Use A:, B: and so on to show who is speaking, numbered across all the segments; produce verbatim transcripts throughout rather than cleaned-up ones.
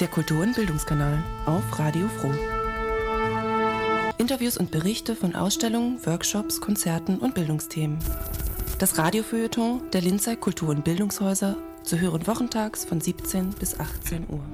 A: der Kultur- und Bildungskanal auf Radio Froh. Interviews und Berichte von Ausstellungen, Workshops, Konzerten und Bildungsthemen. Das Radiofeuilleton der Linzer Kultur- und Bildungshäuser, zu hören wochentags von siebzehn bis achtzehn Uhr.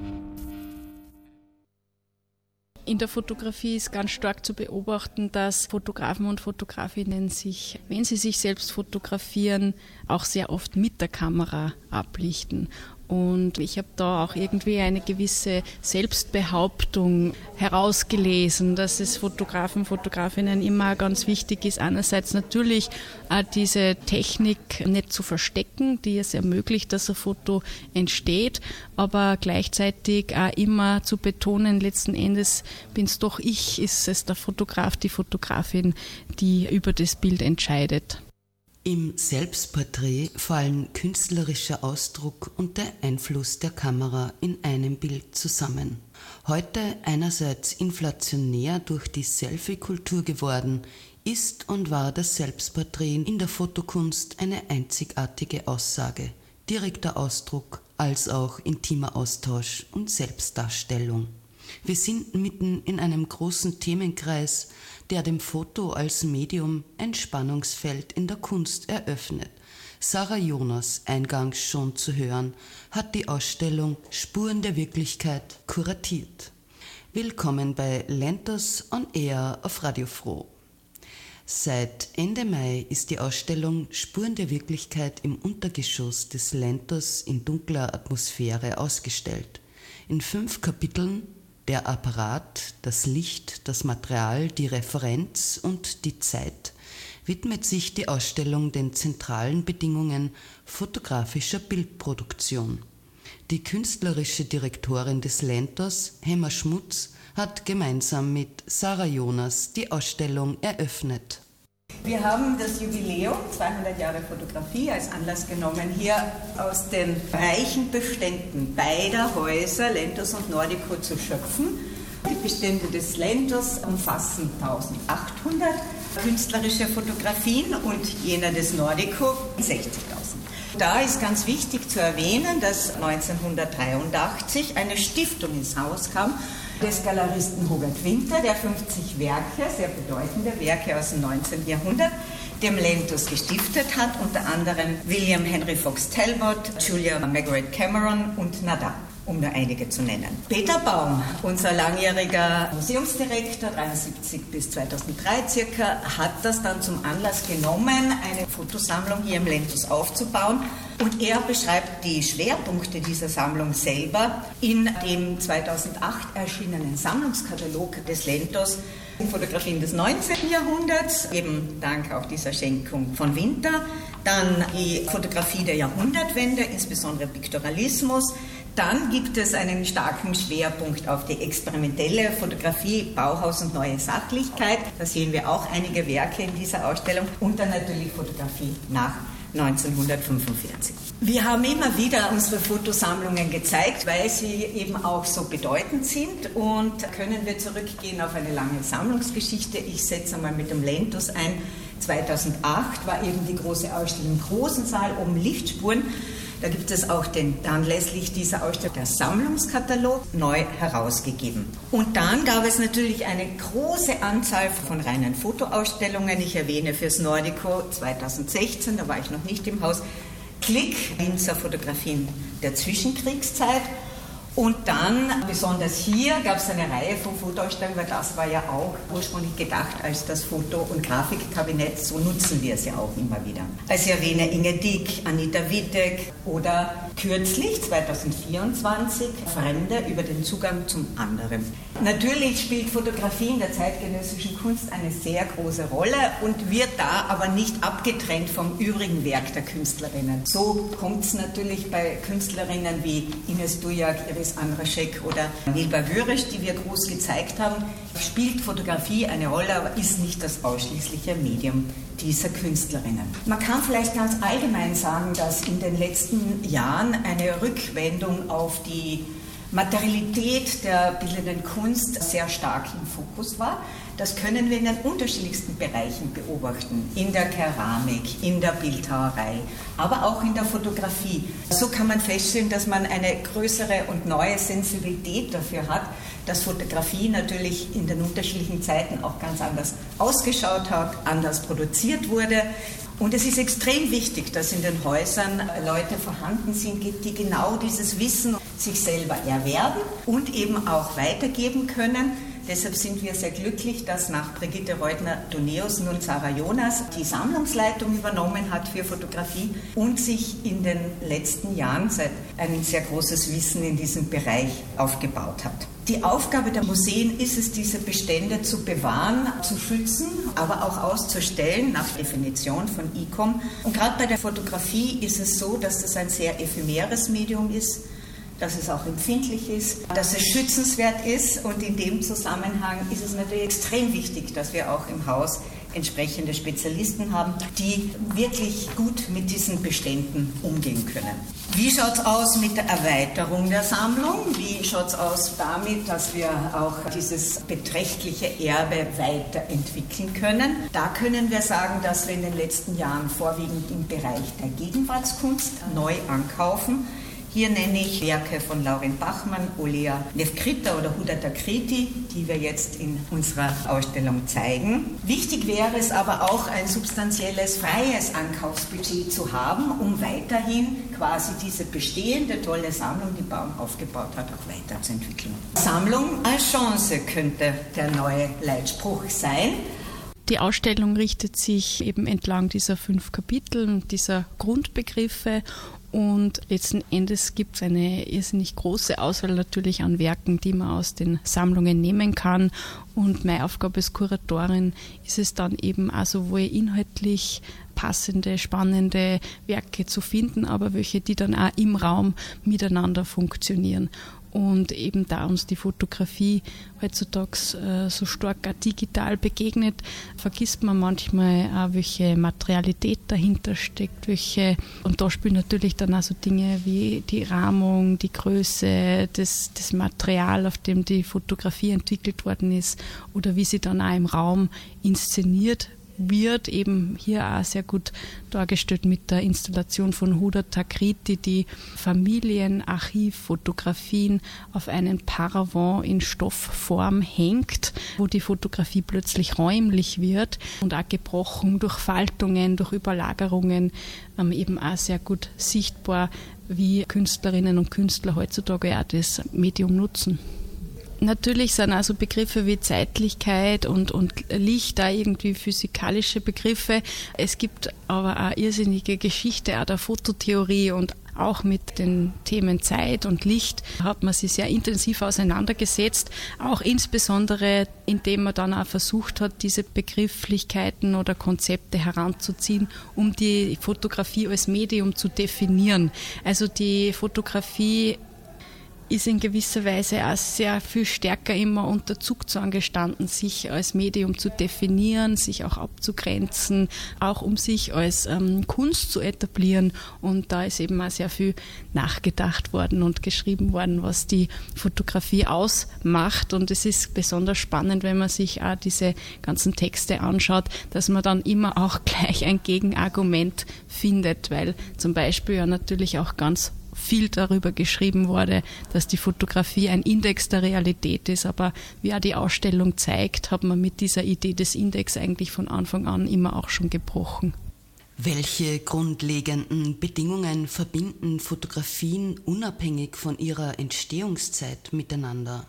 B: In der Fotografie ist ganz stark zu beobachten, dass Fotografen und Fotografinnen sich, wenn sie sich selbst fotografieren, auch sehr oft mit der Kamera ablichten. Und ich habe da auch irgendwie eine gewisse Selbstbehauptung herausgelesen, dass es Fotografen, Fotografinnen immer ganz wichtig ist, einerseits natürlich auch diese Technik nicht zu verstecken, die es ermöglicht, dass ein Foto entsteht, aber gleichzeitig auch immer zu betonen, letzten Endes bin es doch ich, ist es der Fotograf, die Fotografin, die über das Bild entscheidet.
C: Im Selbstporträt fallen künstlerischer Ausdruck und der Einfluss der Kamera in einem Bild zusammen. Heute einerseits inflationär durch die Selfie-Kultur geworden, ist und war das Selbstporträt in der Fotokunst eine einzigartige Aussage, direkter Ausdruck als auch intimer Austausch und Selbstdarstellung. Wir sind mitten in einem großen Themenkreis, der dem Foto als Medium ein Spannungsfeld in der Kunst eröffnet. Sarah Jonas, eingangs schon zu hören, hat die Ausstellung Spuren der Wirklichkeit kuratiert. Willkommen bei Lentos on Air auf Radio Froh. Seit Ende Mai ist die Ausstellung Spuren der Wirklichkeit im Untergeschoss des Lentos in dunkler Atmosphäre ausgestellt. In fünf Kapiteln: der Apparat, das Licht, das Material, die Referenz und die Zeit, widmet sich die Ausstellung den zentralen Bedingungen fotografischer Bildproduktion. Die künstlerische Direktorin des Lentos, Hemma Schmutz, hat gemeinsam mit Sarah Jonas die Ausstellung eröffnet.
D: Wir haben das Jubiläum, zweihundert Jahre Fotografie, als Anlass genommen, hier aus den reichen Beständen beider Häuser, Lentos und Nordico, zu schöpfen. Die Bestände des Lentos umfassen eintausendachthundert künstlerische Fotografien und jener des Nordico sechzigtausend. Da ist ganz wichtig zu erwähnen, dass neunzehnhundertdreiundachtzig eine Stiftung ins Haus kam, des Galeristen Hubert Winter, der fünfzig Werke, sehr bedeutende Werke aus dem neunzehnten Jahrhundert, dem Lentos gestiftet hat, unter anderem William Henry Fox Talbot, Julia Margaret Cameron und Nada, um nur einige zu nennen. Peter Baum, unser langjähriger Museumsdirektor, dreiundsiebzig bis zweitausenddrei circa, hat das dann zum Anlass genommen, eine Fotosammlung hier im Lentos aufzubauen. Und er beschreibt die Schwerpunkte dieser Sammlung selber in dem zweitausendacht erschienenen Sammlungskatalog des Lentos, Fotografien des neunzehnten Jahrhunderts, eben dank auch dieser Schenkung von Winter, dann die Fotografie der Jahrhundertwende, insbesondere Piktoralismus. Dann gibt es einen starken Schwerpunkt auf die experimentelle Fotografie, Bauhaus und neue Sachlichkeit. Da sehen wir auch einige Werke in dieser Ausstellung. Und dann natürlich Fotografie nach neunzehnhundertfünfundvierzig. Wir haben immer wieder unsere Fotosammlungen gezeigt, weil sie eben auch so bedeutend sind, und können wir zurückgehen auf eine lange Sammlungsgeschichte. Ich setze mal mit dem Lentos ein. zweitausendacht war eben die große Ausstellung im großen Saal um Lichtspuren. Da gibt es auch den, anlässlich dieser Ausstellung, der Sammlungskatalog neu herausgegeben. Und dann gab es natürlich eine große Anzahl von reinen Fotoausstellungen. Ich erwähne fürs Nordico zweitausendsechzehn, da war ich noch nicht im Haus, Klick, Linzer Fotografien der Zwischenkriegszeit. Und dann, besonders hier, gab es eine Reihe von Fotoausstellungen, weil das war ja auch ursprünglich gedacht als das Foto- und Grafikkabinett, so nutzen wir es ja auch immer wieder. Also ich erwähne Inge Dick, Anita Wittek oder kürzlich, zweitausendvierundzwanzig, Fremde über den Zugang zum anderen. Natürlich spielt Fotografie in der zeitgenössischen Kunst eine sehr große Rolle und wird da aber nicht abgetrennt vom übrigen Werk der Künstlerinnen. So kommt es natürlich bei Künstlerinnen wie Ines Dujak, Iris Andraschek oder Milba Würisch, die wir groß gezeigt haben, spielt Fotografie eine Rolle, aber ist nicht das ausschließliche Medium dieser Künstlerinnen. Man kann vielleicht ganz allgemein sagen, dass in den letzten Jahren eine Rückwendung auf die Materialität der bildenden Kunst sehr stark im Fokus war. Das können wir in den unterschiedlichsten Bereichen beobachten, in der Keramik, in der Bildhauerei, aber auch in der Fotografie. So kann man feststellen, dass man eine größere und neue Sensibilität dafür hat, dass Fotografie natürlich in den unterschiedlichen Zeiten auch ganz anders ausgeschaut hat, anders produziert wurde. Und es ist extrem wichtig, dass in den Häusern Leute vorhanden sind, die genau dieses Wissen sich selber erwerben und eben auch weitergeben können. Deshalb sind wir sehr glücklich, dass nach Brigitte Reutner-Doneus nun Sarah Jonas die Sammlungsleitung übernommen hat für Fotografie und sich in den letzten Jahren seit ein sehr großes Wissen in diesem Bereich aufgebaut hat. Die Aufgabe der Museen ist es, diese Bestände zu bewahren, zu schützen, aber auch auszustellen nach Definition von I C O M. Und gerade bei der Fotografie ist es so, dass das ein sehr ephemeres Medium ist, dass es auch empfindlich ist, dass es schützenswert ist, und in dem Zusammenhang ist es natürlich extrem wichtig, dass wir auch im Haus entsprechende Spezialisten haben, die wirklich gut mit diesen Beständen umgehen können. Wie schaut es aus mit der Erweiterung der Sammlung? Wie schaut es aus damit, dass wir auch dieses beträchtliche Erbe weiterentwickeln können? Da können wir sagen, dass wir in den letzten Jahren vorwiegend im Bereich der Gegenwartskunst neu ankaufen. Hier nenne ich Werke von Laurin Bachmann, Olea Nevkrita oder Huda Takriti, die wir jetzt in unserer Ausstellung zeigen. Wichtig wäre es aber auch, ein substanzielles, freies Ankaufsbudget zu haben, um weiterhin quasi diese bestehende tolle Sammlung, die Baum aufgebaut hat, auch weiterzuentwickeln. Sammlung als Chance könnte der neue Leitspruch sein.
B: Die Ausstellung richtet sich eben entlang dieser fünf Kapitel und dieser Grundbegriffe. Und letzten Endes gibt es eine irrsinnig große Auswahl natürlich an Werken, die man aus den Sammlungen nehmen kann. Und meine Aufgabe als Kuratorin ist es dann eben auch sowohl inhaltlich passende, spannende Werke zu finden, aber welche, die dann auch im Raum miteinander funktionieren. Und eben da uns die Fotografie heutzutage äh, so stark auch digital begegnet, vergisst man manchmal auch, welche Materialität dahinter steckt, welche, und da spielen natürlich dann auch so Dinge wie die Rahmung, die Größe, das, das Material, auf dem die Fotografie entwickelt worden ist, oder wie sie dann auch im Raum inszeniert wird, eben hier auch sehr gut dargestellt mit der Installation von Huda Takriti, die Familienarchivfotografien auf einen Paravent in Stoffform hängt, wo die Fotografie plötzlich räumlich wird und auch gebrochen durch Faltungen, durch Überlagerungen, ähm, eben auch sehr gut sichtbar, wie Künstlerinnen und Künstler heutzutage auch das Medium nutzen. Natürlich sind also Begriffe wie Zeitlichkeit und, und Licht da irgendwie physikalische Begriffe. Es gibt aber auch irrsinnige Geschichte auch der Fototheorie, und auch mit den Themen Zeit und Licht hat man sich sehr intensiv auseinandergesetzt, auch insbesondere indem man dann auch versucht hat, diese Begrifflichkeiten oder Konzepte heranzuziehen, um die Fotografie als Medium zu definieren. Also die Fotografie ist in gewisser Weise auch sehr viel stärker immer unter Zugzwang gestanden, sich als Medium zu definieren, sich auch abzugrenzen, auch um sich als ähm, Kunst zu etablieren. Und da ist eben auch sehr viel nachgedacht worden und geschrieben worden, was die Fotografie ausmacht. Und es ist besonders spannend, wenn man sich auch diese ganzen Texte anschaut, dass man dann immer auch gleich ein Gegenargument findet, weil zum Beispiel ja natürlich auch ganz viel darüber geschrieben wurde, dass die Fotografie ein Index der Realität ist. Aber wie auch die Ausstellung zeigt, hat man mit dieser Idee des Index eigentlich von Anfang an immer auch schon gebrochen.
C: Welche grundlegenden Bedingungen verbinden Fotografien unabhängig von ihrer Entstehungszeit miteinander?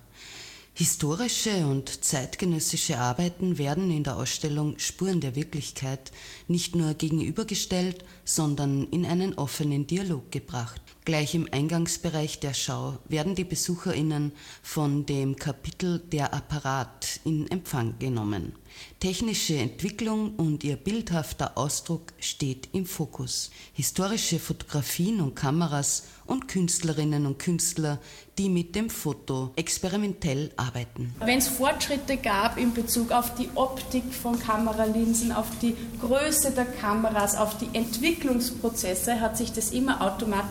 C: Historische und zeitgenössische Arbeiten werden in der Ausstellung Spuren der Wirklichkeit nicht nur gegenübergestellt, sondern in einen offenen Dialog gebracht. Gleich im Eingangsbereich der Schau werden die BesucherInnen von dem Kapitel Der Apparat in Empfang genommen. Technische Entwicklung und ihr bildhafter Ausdruck steht im Fokus. Historische Fotografien und Kameras und Künstlerinnen und Künstler, die mit dem Foto experimentell arbeiten.
E: Wenn es Fortschritte gab in Bezug auf die Optik von Kameralinsen, auf die Größe der Kameras, auf die Entwicklungsprozesse, hat sich das immer automatisch auch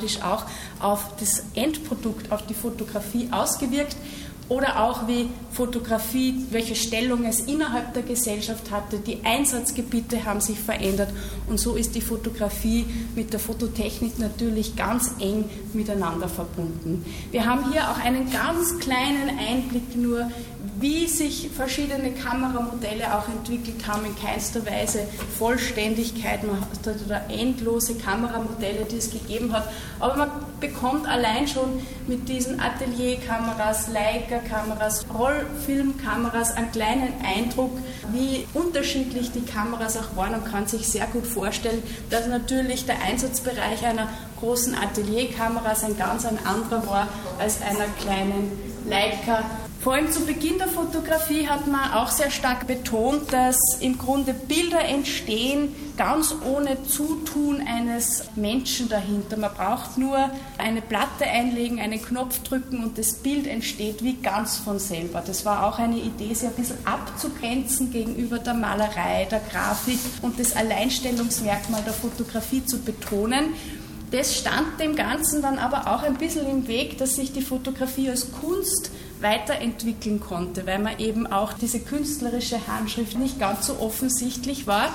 E: auf das Endprodukt, auf die Fotografie ausgewirkt. Oder auch wie Fotografie, welche Stellung es innerhalb der Gesellschaft hatte. Die Einsatzgebiete haben sich verändert und so ist die Fotografie mit der Fototechnik natürlich ganz eng miteinander verbunden. Wir haben hier auch einen ganz kleinen Einblick nur, wie sich verschiedene Kameramodelle auch entwickelt haben, in keinster Weise Vollständigkeit, man hat da endlose Kameramodelle, die es gegeben hat, aber man bekommt allein schon mit diesen Atelierkameras, Leica-Kameras, Rollfilmkameras einen kleinen Eindruck, wie unterschiedlich die Kameras auch waren und kann sich sehr gut vorstellen, dass natürlich der Einsatzbereich einer großen Atelierkameras ein ganz ein anderer war als einer kleinen Leica. Vor allem zu Beginn der Fotografie hat man auch sehr stark betont, dass im Grunde Bilder entstehen, ganz ohne Zutun eines Menschen dahinter. Man braucht nur eine Platte einlegen, einen Knopf drücken und das Bild entsteht wie ganz von selber. Das war auch eine Idee, sich ein bisschen abzugrenzen gegenüber der Malerei, der Grafik und das Alleinstellungsmerkmal der Fotografie zu betonen. Das stand dem Ganzen dann aber auch ein bisschen im Weg, dass sich die Fotografie als Kunst weiterentwickeln konnte, weil man eben auch diese künstlerische Handschrift nicht ganz so offensichtlich war.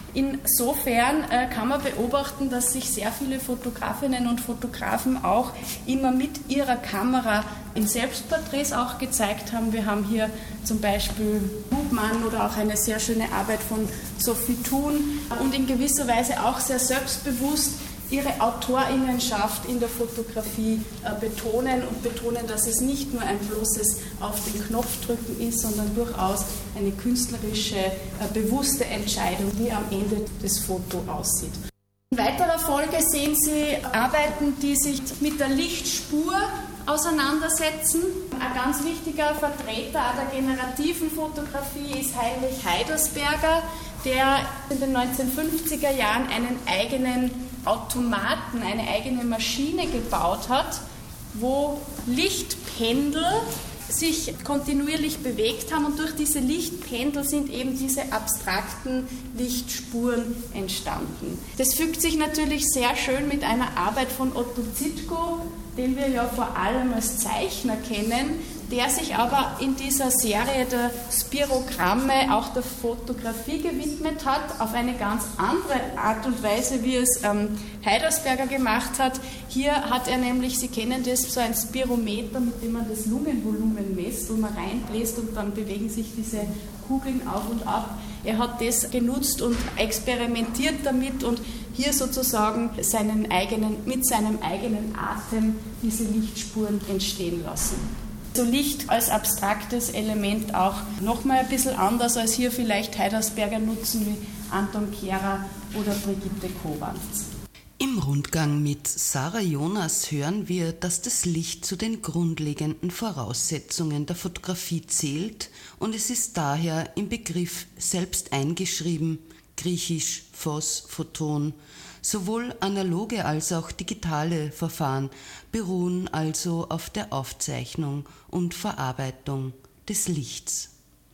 E: Insofern äh, kann man beobachten, dass sich sehr viele Fotografinnen und Fotografen auch immer mit ihrer Kamera in Selbstporträts auch gezeigt haben. Wir haben hier zum Beispiel Hubmann oder auch eine sehr schöne Arbeit von Sophie Thun und in gewisser Weise auch sehr selbstbewusst ihre Autorinnenschaft in der Fotografie äh, betonen und betonen, dass es nicht nur ein bloßes auf den Knopf drücken ist, sondern durchaus eine künstlerische, äh, bewusste Entscheidung, wie am Ende das Foto aussieht. In weiterer Folge sehen Sie Arbeiten, die sich mit der Lichtspur auseinandersetzen. Ein ganz wichtiger Vertreter der generativen Fotografie ist Heinrich Heidersberger, der in den neunzehnhundertfünfziger Jahren einen eigenen Automaten, eine eigene Maschine gebaut hat, wo Lichtpendel sich kontinuierlich bewegt haben und durch diese Lichtpendel sind eben diese abstrakten Lichtspuren entstanden. Das fügt sich natürlich sehr schön mit einer Arbeit von Otto Zitko, den wir ja vor allem als Zeichner kennen, der sich aber in dieser Serie der Spirogramme auch der Fotografie gewidmet hat, auf eine ganz andere Art und Weise, wie es ähm, Heidersberger gemacht hat. Hier hat er nämlich, Sie kennen das, so ein Spirometer, mit dem man das Lungenvolumen misst, wo man reinbläst und dann bewegen sich diese Kugeln auf und ab. Er hat das genutzt und experimentiert damit und hier sozusagen seinen eigenen, mit seinem eigenen Atem diese Lichtspuren entstehen lassen. So Licht als abstraktes Element auch nochmal ein bisschen anders, als hier vielleicht Heidersberger nutzen wie Anton Kehrer oder Brigitte Kowalz.
C: Im Rundgang mit Sarah Jonas hören wir, dass das Licht zu den grundlegenden Voraussetzungen der Fotografie zählt und es ist daher im Begriff selbst eingeschrieben, griechisch Phos, Photon. Sowohl analoge als auch digitale Verfahren beruhen also auf der Aufzeichnung und Verarbeitung des Lichts.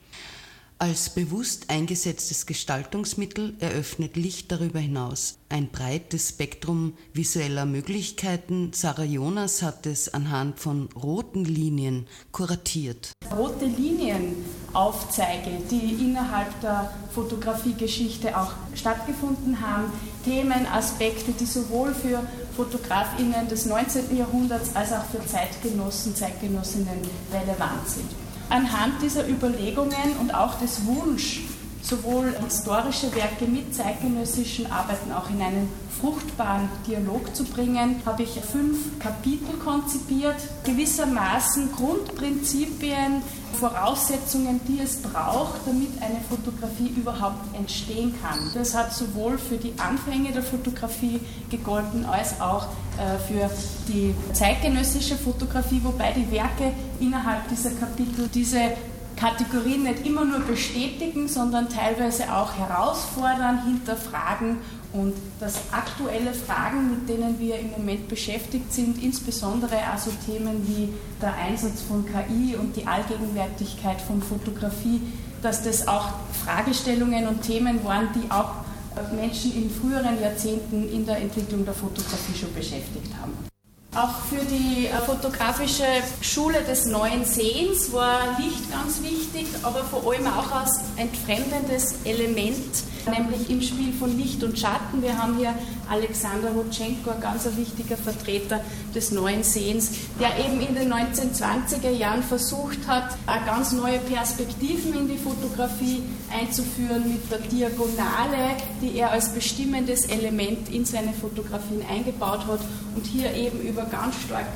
C: Als bewusst eingesetztes Gestaltungsmittel eröffnet Licht darüber hinaus ein breites Spektrum visueller Möglichkeiten. Sarah Jonas hat es anhand von roten Linien kuratiert.
E: Rote Linien aufzeige, die innerhalb der Fotografiegeschichte auch stattgefunden haben, Themen, Aspekte, die sowohl für FotografInnen des neunzehnten Jahrhunderts als auch für Zeitgenossen, Zeitgenossinnen relevant sind. Anhand dieser Überlegungen und auch des Wunsch, sowohl historische Werke mit zeitgenössischen Arbeiten auch in einen fruchtbaren Dialog zu bringen, habe ich fünf Kapitel konzipiert, gewissermaßen Grundprinzipien, Voraussetzungen, die es braucht, damit eine Fotografie überhaupt entstehen kann. Das hat sowohl für die Anfänge der Fotografie gegolten, als auch äh, für die zeitgenössische Fotografie, wobei die Werke innerhalb dieser Kapitel diese Kategorien nicht immer nur bestätigen, sondern teilweise auch herausfordern, hinterfragen und dass aktuelle Fragen, mit denen wir im Moment beschäftigt sind, insbesondere also Themen wie der Einsatz von K I und die Allgegenwärtigkeit von Fotografie, dass das auch Fragestellungen und Themen waren, die auch Menschen in früheren Jahrzehnten in der Entwicklung der Fotografie schon beschäftigt haben. Auch für die fotografische Schule des neuen Sehens war Licht ganz wichtig, aber vor allem auch als entfremdendes Element, nämlich im Spiel von Licht und Schatten. Wir haben hier Alexander Rodchenko, ein ganz wichtiger Vertreter des neuen Sehens, der eben in den neunzehnhundertzwanziger Jahren versucht hat, ganz neue Perspektiven in die Fotografie einzuführen mit der Diagonale, die er als bestimmendes Element in seine Fotografien eingebaut hat und hier eben über ganz starke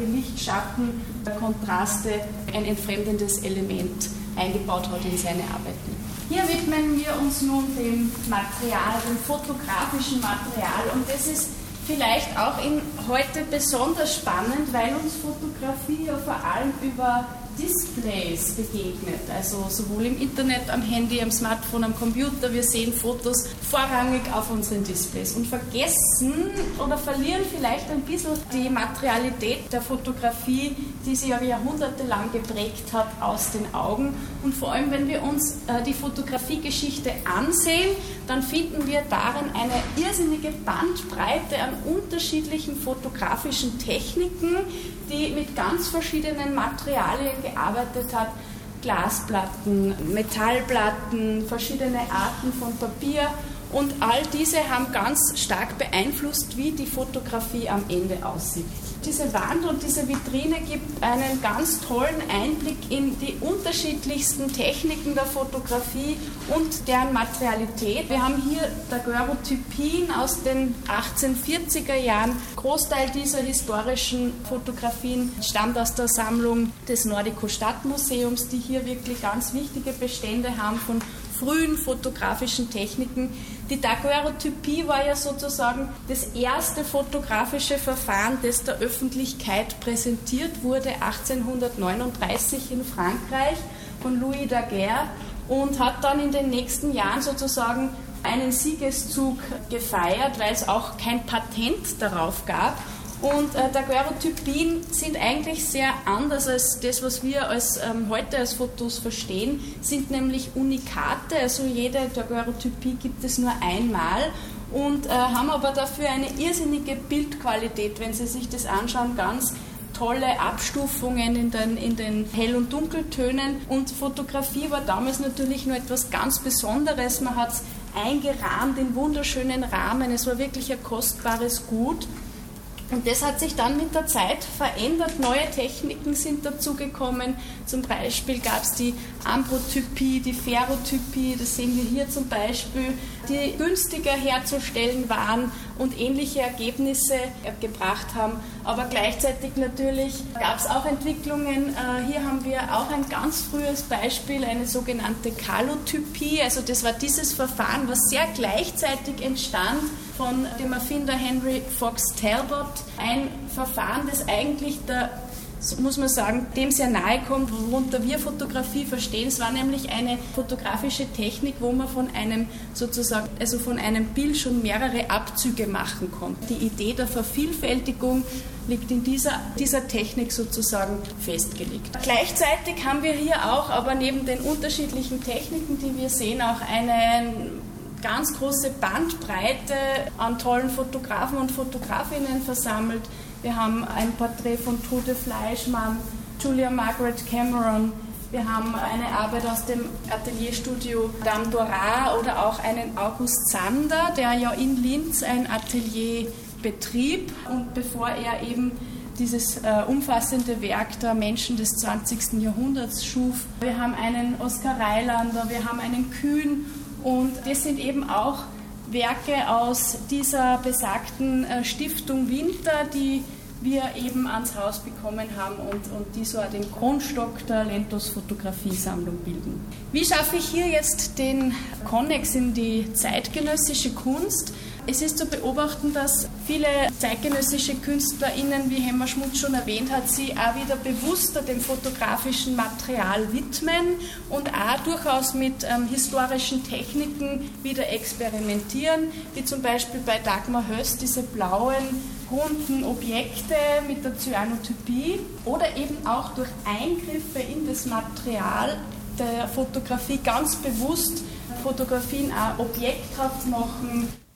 E: Licht-Schatten-Kontraste ein entfremdendes Element eingebaut hat in seine Arbeiten. Hier widmen wir uns nun dem Material, dem fotografischen Material, und das ist vielleicht auch in heute besonders spannend, weil uns Fotografie ja vor allem über Displays begegnet, also sowohl im Internet, am Handy, am Smartphone, am Computer. Wir sehen Fotos vorrangig auf unseren Displays und vergessen oder verlieren vielleicht ein bisschen die Materialität der Fotografie, die sie ja jahrhundertelang geprägt hat, aus den Augen. Und vor allem, wenn wir uns äh, die Fotografiegeschichte ansehen, dann finden wir darin eine irrsinnige Bandbreite an unterschiedlichen fotografischen Techniken, die mit ganz verschiedenen Materialien gearbeitet hat. Glasplatten, Metallplatten, verschiedene Arten von Papier, und all diese haben ganz stark beeinflusst, wie die Fotografie am Ende aussieht. Diese Wand und diese Vitrine gibt einen ganz tollen Einblick in die unterschiedlichsten Techniken der Fotografie und deren Materialität. Wir haben hier Daguerreotypien aus den achtzehnhundertvierziger Jahren. Großteil dieser historischen Fotografien stammt aus der Sammlung des Nordico Stadtmuseums, die hier wirklich ganz wichtige Bestände haben von frühen fotografischen Techniken. Die Daguerreotypie war ja sozusagen das erste fotografische Verfahren, das der Öffentlichkeit präsentiert wurde, achtzehnhundertneununddreißig in Frankreich von Louis Daguerre, und hat dann in den nächsten Jahren sozusagen einen Siegeszug gefeiert, weil es auch kein Patent darauf gab. Und äh, Daguerreotypien sind eigentlich sehr anders als das, was wir als, ähm, heute als Fotos verstehen, sind nämlich Unikate, also jede Daguerreotypie gibt es nur einmal, und äh, haben aber dafür eine irrsinnige Bildqualität, wenn Sie sich das anschauen, ganz tolle Abstufungen in den, in den Hell- und Dunkeltönen, und Fotografie war damals natürlich nur etwas ganz Besonderes, man hat es eingerahmt in wunderschönen Rahmen, es war wirklich ein kostbares Gut. Und das hat sich dann mit der Zeit verändert. Neue Techniken sind dazugekommen. Zum Beispiel gab es die Ambrotypie, die Ferrotypie, das sehen wir hier zum Beispiel, die günstiger herzustellen waren und ähnliche Ergebnisse gebracht haben. Aber gleichzeitig natürlich gab es auch Entwicklungen. Hier haben wir auch ein ganz frühes Beispiel, eine sogenannte Kalotypie. Also das war dieses Verfahren, was sehr gleichzeitig entstand von dem Erfinder Henry Fox Talbot. Ein Verfahren, das eigentlich der, so muss man sagen, dem sehr nahe kommt, worunter wir Fotografie verstehen. Es war nämlich eine fotografische Technik, wo man von einem sozusagen, also von einem Bild schon mehrere Abzüge machen konnte. Die Idee der Vervielfältigung liegt in dieser, dieser Technik sozusagen festgelegt. Gleichzeitig haben wir hier auch, aber neben den unterschiedlichen Techniken, die wir sehen, auch eine ganz große Bandbreite an tollen Fotografen und Fotografinnen versammelt. Wir haben ein Porträt von Trude Fleischmann, Julia Margaret Cameron, wir haben eine Arbeit aus dem Atelierstudio Dame Dora oder auch einen August Sander, der ja in Linz ein Atelier betrieb, und bevor er eben dieses äh, umfassende Werk der Menschen des zwanzigsten Jahrhunderts schuf. Wir haben einen Oskar Reilander, wir haben einen Kühn, und das sind eben auch Werke aus dieser besagten äh, Stiftung Winter, die wir eben ans Haus bekommen haben und, und die so den Grundstock der Lentos-Fotografiesammlung bilden. Wie schaffe ich hier jetzt den Konnex in die zeitgenössische Kunst? Es ist zu beobachten, dass viele zeitgenössische KünstlerInnen, wie Hemmer Schmutz schon erwähnt hat, sich auch wieder bewusster dem fotografischen Material widmen und auch durchaus mit ähm, historischen Techniken wieder experimentieren, wie zum Beispiel bei Dagmar Höss diese blauen, runden Objekte mit der Cyanotypie, oder eben auch durch Eingriffe in das Material der Fotografie ganz bewusst Fotografien auch objekthaft machen.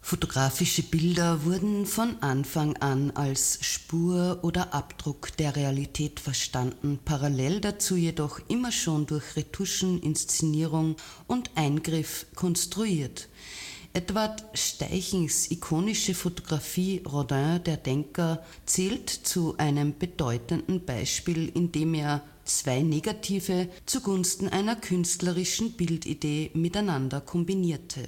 C: Fotografische Bilder wurden von Anfang an als Spur oder Abdruck der Realität verstanden, parallel dazu jedoch immer schon durch Retuschen, Inszenierung und Eingriff konstruiert. Edward Steichens ikonische Fotografie Rodin, der Denker, zählt zu einem bedeutenden Beispiel, in dem er zwei Negative zugunsten einer künstlerischen Bildidee miteinander kombinierte.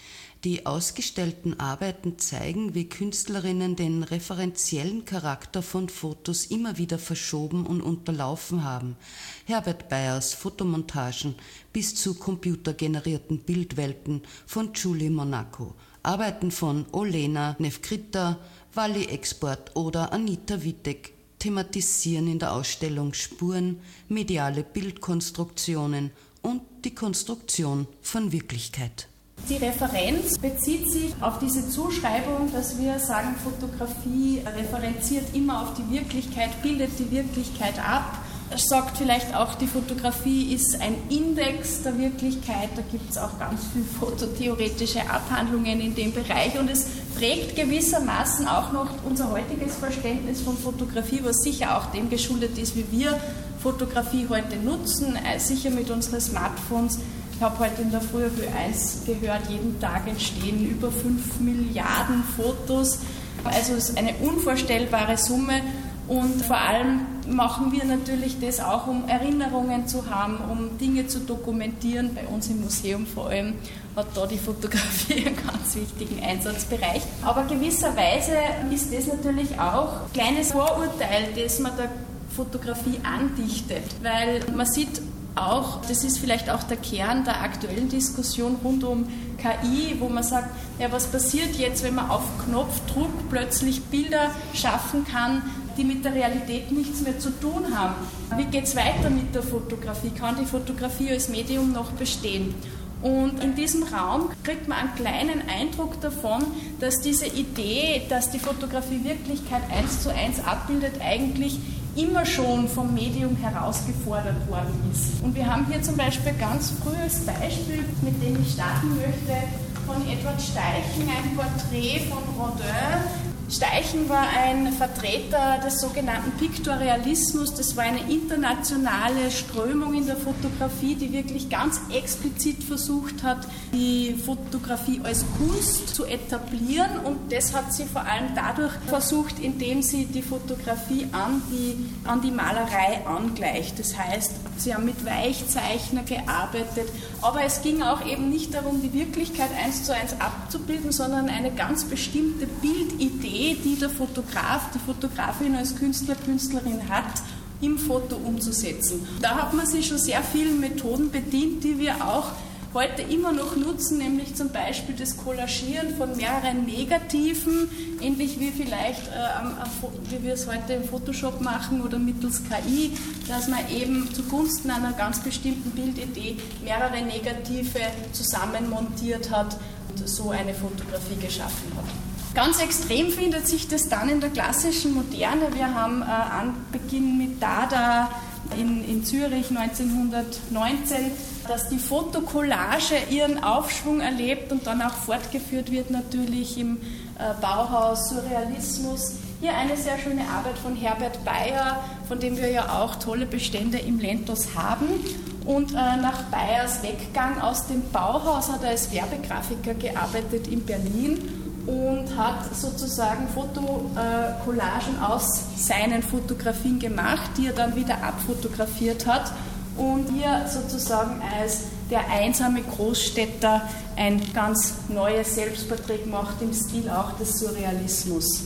C: Die ausgestellten Arbeiten zeigen, wie Künstlerinnen den referenziellen Charakter von Fotos immer wieder verschoben und unterlaufen haben. Herbert Bayers Fotomontagen bis zu computergenerierten Bildwelten von Julie Monaco, Arbeiten von Olena Nevkrita, Wally Export oder Anita Wittek thematisieren in der Ausstellung Spuren, mediale Bildkonstruktionen und die Konstruktion von Wirklichkeit.
E: Die Referenz bezieht sich auf diese Zuschreibung, dass wir sagen, Fotografie referenziert immer auf die Wirklichkeit, bildet die Wirklichkeit ab. Sagt vielleicht auch, die Fotografie ist ein Index der Wirklichkeit. Da gibt es auch ganz viele fototheoretische Abhandlungen in dem Bereich. Und es prägt gewissermaßen auch noch unser heutiges Verständnis von Fotografie, was sicher auch dem geschuldet ist, wie wir Fotografie heute nutzen, sicher mit unseren Smartphones. Ich habe heute in der Früh Ö eins gehört, jeden Tag entstehen über fünf Milliarden Fotos. Also es ist eine unvorstellbare Summe und vor allem machen wir natürlich das auch, um Erinnerungen zu haben, um Dinge zu dokumentieren. Bei uns im Museum vor allem hat da die Fotografie einen ganz wichtigen Einsatzbereich. Aber gewisserweise ist das natürlich auch ein kleines Vorurteil, das man der Fotografie andichtet, weil man sieht, auch, das ist vielleicht auch der Kern der aktuellen Diskussion rund um K I, wo man sagt, ja, was passiert jetzt, wenn man auf Knopfdruck plötzlich Bilder schaffen kann, die mit der Realität nichts mehr zu tun haben. Wie geht es weiter mit der Fotografie? Kann die Fotografie als Medium noch bestehen? Und in diesem Raum kriegt man einen kleinen Eindruck davon, dass diese Idee, dass die Fotografie Wirklichkeit eins zu eins abbildet, eigentlich immer schon vom Medium herausgefordert worden ist. Und wir haben hier zum Beispiel ein ganz frühes Beispiel, mit dem ich starten möchte, von Edward Steichen, ein Porträt von Rodin. Steichen war ein Vertreter des sogenannten Piktorialismus. Das war eine internationale Strömung in der Fotografie, die wirklich ganz explizit versucht hat, die Fotografie als Kunst zu etablieren. Und das hat sie vor allem dadurch versucht, indem sie die Fotografie an die, an die Malerei angleicht. Das heißt, sie haben mit Weichzeichner gearbeitet. Aber es ging auch eben nicht darum, die Wirklichkeit eins zu eins abzubilden, sondern eine ganz bestimmte Bildidee, die der Fotograf, die Fotografin als Künstler, Künstlerin hat, im Foto umzusetzen. Da hat man sich schon sehr vielen Methoden bedient, die wir auch heute immer noch nutzen, nämlich zum Beispiel das Collagieren von mehreren Negativen, ähnlich wie vielleicht, äh, wie wir es heute im Photoshop machen oder mittels K I, dass man eben zugunsten einer ganz bestimmten Bildidee mehrere Negative zusammenmontiert hat und so eine Fotografie geschaffen hat. Ganz extrem findet sich das dann in der klassischen Moderne. Wir haben äh, an Beginn mit Dada in, in Zürich neunzehnhundertneunzehn, dass die Fotokollage ihren Aufschwung erlebt und dann auch fortgeführt wird natürlich im äh, Bauhaus, Surrealismus. Hier eine sehr schöne Arbeit von Herbert Bayer, von dem wir ja auch tolle Bestände im Lentos haben. Und äh, nach Bayers Weggang aus dem Bauhaus hat er als Werbegrafiker gearbeitet in Berlin und hat sozusagen Fotocollagen aus seinen Fotografien gemacht, die er dann wieder abfotografiert hat und hier sozusagen als der einsame Großstädter ein ganz neues Selbstporträt gemacht im Stil auch des Surrealismus.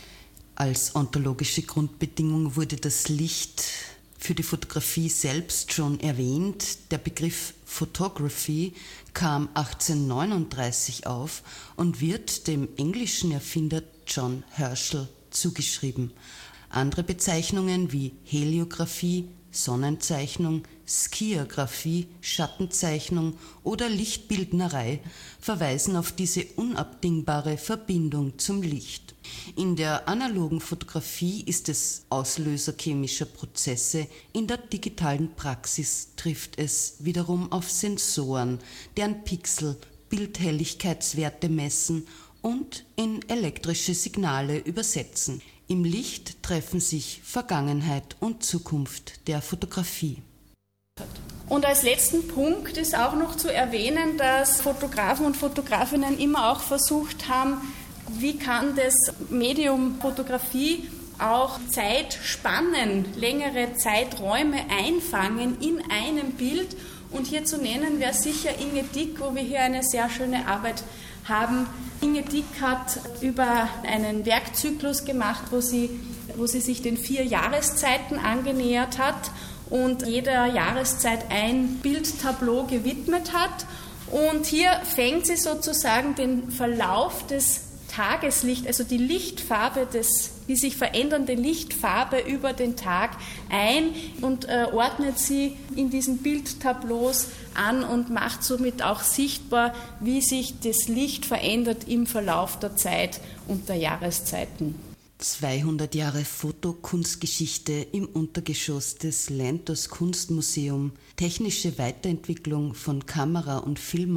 C: Als ontologische Grundbedingung wurde das Licht für die Fotografie selbst schon erwähnt. Der Begriff Photography kam achtzehnhundertneununddreißig auf und wird dem englischen Erfinder John Herschel zugeschrieben. Andere Bezeichnungen wie Heliographie, Sonnenzeichnung, Skiagraphie, Schattenzeichnung oder Lichtbildnerei verweisen auf diese unabdingbare Verbindung zum Licht. In der analogen Fotografie ist es Auslöser chemischer Prozesse, in der digitalen Praxis trifft es wiederum auf Sensoren, deren Pixel Bildhelligkeitswerte messen und in elektrische Signale übersetzen. Im Licht treffen sich Vergangenheit und Zukunft der Fotografie.
E: Und als letzten Punkt ist auch noch zu erwähnen, dass Fotografen und Fotografinnen immer auch versucht haben, wie kann das Medium Fotografie auch Zeitspannen, längere Zeiträume einfangen in einem Bild. Und hier zu nennen wäre sicher Inge Dick, wo wir hier eine sehr schöne Arbeit haben. Inge Dick hat über einen Werkzyklus gemacht, wo sie, wo sie sich den vier Jahreszeiten angenähert hat und jeder Jahreszeit ein Bildtableau gewidmet hat. Und hier fängt sie sozusagen den Verlauf des Tageslicht, also die Lichtfarbe, des, die sich verändernde Lichtfarbe über den Tag ein und äh, ordnet sie in diesen Bildtableaus an und macht somit auch sichtbar, wie sich das Licht verändert im Verlauf der Zeit und der Jahreszeiten.
C: zweihundert Jahre Fotokunstgeschichte im Untergeschoss des Lentos Kunstmuseum, technische Weiterentwicklung von Kamera- und Film